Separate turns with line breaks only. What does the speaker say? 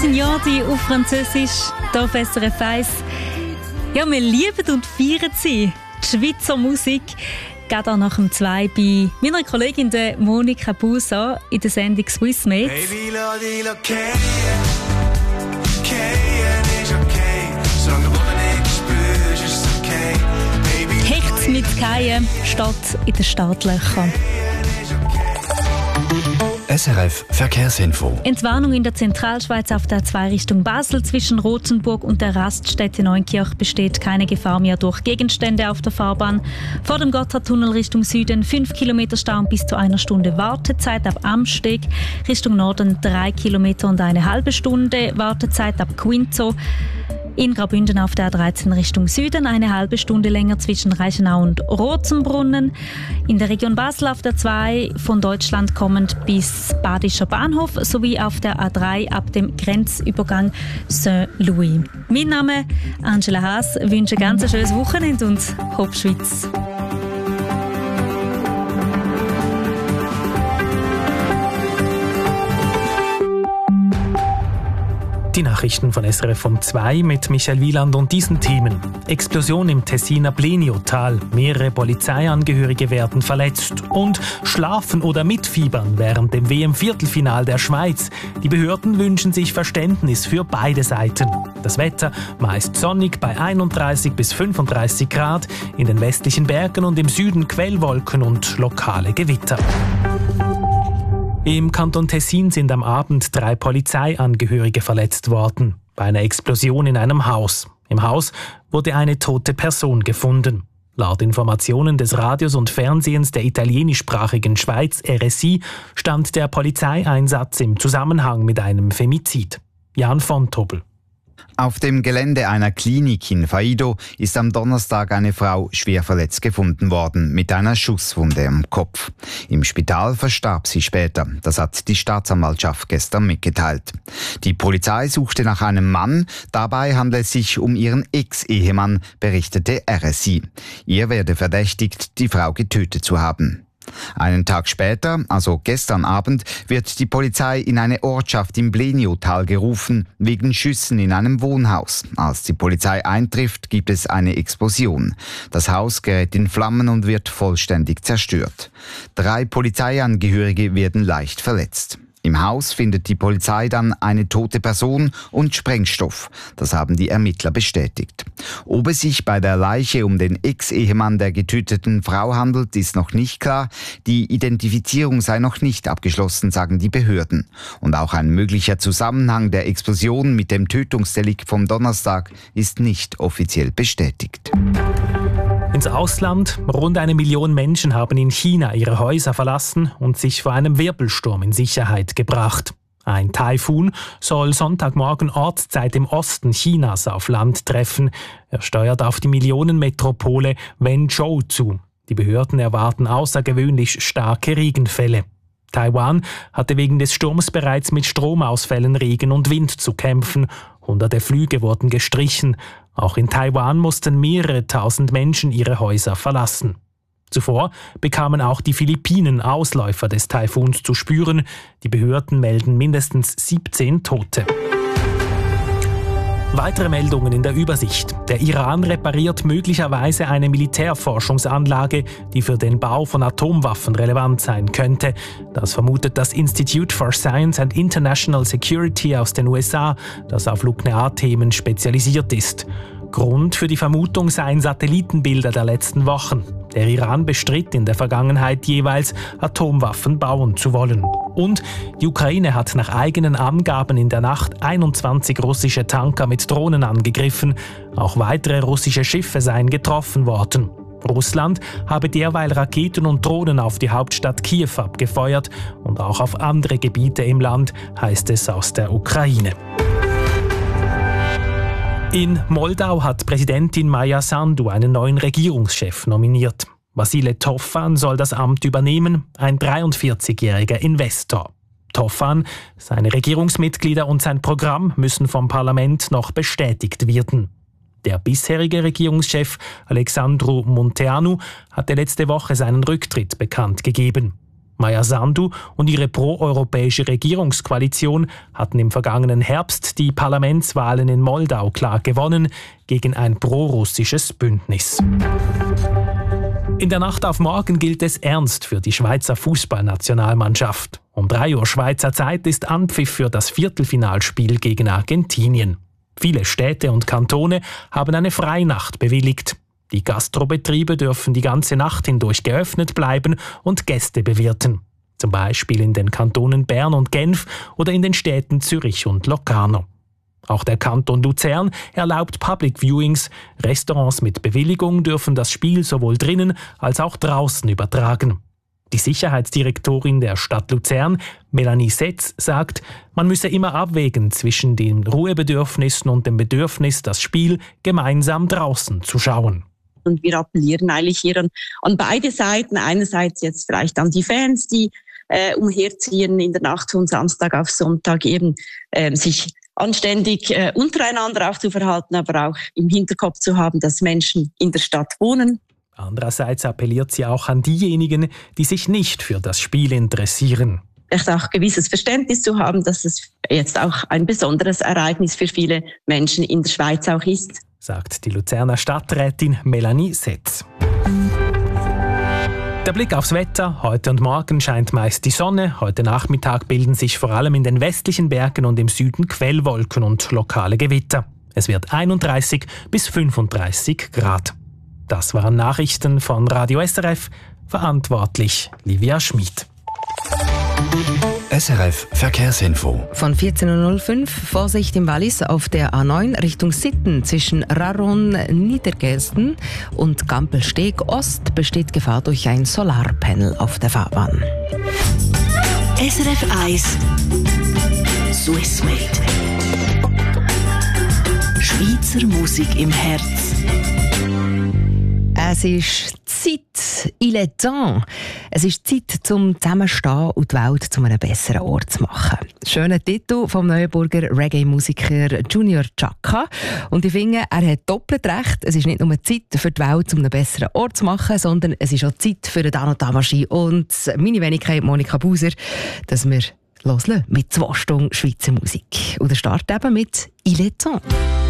Signori auf Französisch, hier auf SRF 1. Ja, wir lieben und feiern sie, die Schweizer Musik. Gerade auch nach dem 2 bei meiner Kollegin der Monika Busa in der Sendung Swissmates. Hecht mit Keien steht in den Startlöchern.
SRF Verkehrsinfo.
Entwarnung in der Zentralschweiz auf der A2 Richtung Basel. Zwischen Rothenburg und der Raststätte Neunkirch besteht keine Gefahr mehr durch Gegenstände auf der Fahrbahn. Vor dem Gotthardtunnel Richtung Süden 5 Kilometer Stau und bis zu 1 Stunde Wartezeit ab Amsteg. Richtung Norden 3 Kilometer und eine halbe Stunde Wartezeit ab Quinzo. In Graubünden auf der A13 Richtung Süden eine halbe Stunde länger zwischen Reichenau und Rozenbrunnen. In der Region Basel auf der 2 von Deutschland kommend bis Badischer Bahnhof sowie auf der A3 ab dem Grenzübergang Saint-Louis. Mein Name Angela Haas, wünsche ganz ein schönes Wochenende und Hopp Schweiz.
Die Nachrichten von SRF um 2 mit Michael Wieland und diesen Themen. Explosion im Tessiner Bleniotal. Mehrere Polizeiangehörige werden verletzt. Und Schlafen oder mitfiebern während dem WM-Viertelfinal der Schweiz. Die Behörden wünschen sich Verständnis für beide Seiten. Das Wetter meist sonnig bei 31 bis 35 Grad. In den westlichen Bergen und im Süden Quellwolken und lokale Gewitter. Im Kanton Tessin sind am Abend 3 Polizeiangehörige verletzt worden, bei einer Explosion in einem Haus. Im Haus wurde eine tote Person gefunden. Laut Informationen des Radios und Fernsehens der italienischsprachigen Schweiz RSI stand der Polizeieinsatz im Zusammenhang mit einem Femizid. Jan von Tobel.
Auf dem Gelände einer Klinik in Faido ist am Donnerstag eine Frau schwer verletzt gefunden worden, mit einer Schusswunde am Kopf. Im Spital verstarb sie später. Das hat die Staatsanwaltschaft gestern mitgeteilt. Die Polizei suchte nach einem Mann. Dabei handelt es sich um ihren Ex-Ehemann, berichtete RSI. Ihr werde verdächtigt, die Frau getötet zu haben. Einen Tag später, also gestern Abend, wird die Polizei in eine Ortschaft im Bleniotal gerufen, wegen Schüssen in einem Wohnhaus. Als die Polizei eintrifft, gibt es eine Explosion. Das Haus gerät in Flammen und wird vollständig zerstört. 3 Polizeiangehörige werden leicht verletzt. Im Haus findet die Polizei dann eine tote Person und Sprengstoff. Das haben die Ermittler bestätigt. Ob es sich bei der Leiche um den Ex-Ehemann der getöteten Frau handelt, ist noch nicht klar. Die Identifizierung sei noch nicht abgeschlossen, sagen die Behörden. Und auch ein möglicher Zusammenhang der Explosion mit dem Tötungsdelikt vom Donnerstag ist nicht offiziell bestätigt.
Ins Ausland. Rund 1 Million Menschen haben in China ihre Häuser verlassen und sich vor einem Wirbelsturm in Sicherheit gebracht. Ein Taifun soll Sonntagmorgen Ortszeit im Osten Chinas auf Land treffen. Er steuert auf die Millionenmetropole Wenzhou zu. Die Behörden erwarten außergewöhnlich starke Regenfälle. Taiwan hatte wegen des Sturms bereits mit Stromausfällen, Regen und Wind zu kämpfen. Hunderte Flüge wurden gestrichen. Auch in Taiwan mussten mehrere tausend Menschen ihre Häuser verlassen. Zuvor bekamen auch die Philippinen Ausläufer des Taifuns zu spüren. Die Behörden melden mindestens 17 Tote. Weitere Meldungen in der Übersicht. Der Iran repariert möglicherweise eine Militärforschungsanlage, die für den Bau von Atomwaffen relevant sein könnte. Das vermutet das Institute for Science and International Security aus den USA, das auf Nuklearthemen spezialisiert ist. Grund für die Vermutung seien Satellitenbilder der letzten Wochen. Der Iran bestritt in der Vergangenheit jeweils, Atomwaffen bauen zu wollen. Und die Ukraine hat nach eigenen Angaben in der Nacht 21 russische Tanker mit Drohnen angegriffen. Auch weitere russische Schiffe seien getroffen worden. Russland habe derweil Raketen und Drohnen auf die Hauptstadt Kiew abgefeuert und auch auf andere Gebiete im Land, heißt es aus der Ukraine. In Moldau hat Präsidentin Maja Sandu einen neuen Regierungschef nominiert. Vasile Tofan soll das Amt übernehmen, ein 43-jähriger Investor. Tofan, seine Regierungsmitglieder und sein Programm müssen vom Parlament noch bestätigt werden. Der bisherige Regierungschef Alexandru Munteanu hatte letzte Woche seinen Rücktritt bekannt gegeben. Maja Sandu und ihre pro-europäische Regierungskoalition hatten im vergangenen Herbst die Parlamentswahlen in Moldau klar gewonnen gegen ein pro-russisches Bündnis. In der Nacht auf morgen gilt es ernst für die Schweizer Fußballnationalmannschaft. Um 3 Uhr Schweizer Zeit ist Anpfiff für das Viertelfinalspiel gegen Argentinien. Viele Städte und Kantone haben eine Freinacht bewilligt. Die Gastrobetriebe dürfen die ganze Nacht hindurch geöffnet bleiben und Gäste bewirten. Zum Beispiel in den Kantonen Bern und Genf oder in den Städten Zürich und Locarno. Auch der Kanton Luzern erlaubt Public Viewings. Restaurants mit Bewilligung dürfen das Spiel sowohl drinnen als auch draußen übertragen. Die Sicherheitsdirektorin der Stadt Luzern, Melanie Setz, sagt, man müsse immer abwägen zwischen den Ruhebedürfnissen und dem Bedürfnis, das Spiel gemeinsam draußen zu schauen.
Und wir appellieren eigentlich hier an beide Seiten. Einerseits jetzt vielleicht an die Fans, die umherziehen in der Nacht von Samstag auf Sonntag, eben sich anständig untereinander auch zu verhalten, aber auch im Hinterkopf zu haben, dass Menschen in der Stadt wohnen.
Andererseits appelliert sie auch an diejenigen, die sich nicht für das Spiel interessieren.
Echt auch gewisses Verständnis zu haben, dass es jetzt auch ein besonderes Ereignis für viele Menschen in der Schweiz auch ist,
sagt die Luzerner Stadträtin Melanie Setz. Der Blick aufs Wetter. Heute und morgen scheint meist die Sonne. Heute Nachmittag bilden sich vor allem in den westlichen Bergen und im Süden Quellwolken und lokale Gewitter. Es wird 31 bis 35 Grad. Das waren Nachrichten von Radio SRF. Verantwortlich Livia Schmid.
SRF Verkehrsinfo.
Von 14.05 Uhr Vorsicht im Wallis auf der A9 Richtung Sitten zwischen Raron, Niedergesten und Gampelsteg Ost besteht Gefahr durch ein Solarpanel auf der Fahrbahn.
SRF 1 Swissmade. Schweizer Musik im Herz.
Es ist Zeit, il est temps. Es ist Zeit, zum Zusammenstehen und die Welt zu einem besseren Ort zu machen. Schöner Titel vom Neuenburger Reggae-Musiker Junior Chaka. Und ich finde, er hat doppelt recht. Es ist nicht nur Zeit für die Welt, um einen besseren Ort zu machen, sondern es ist auch Zeit für den Dan und Damaschi und meine Wenigkeit Monika Buser, dass wir loslassen mit 2 Stunden Schweizer Musik. Und der Start eben mit «Il est temps».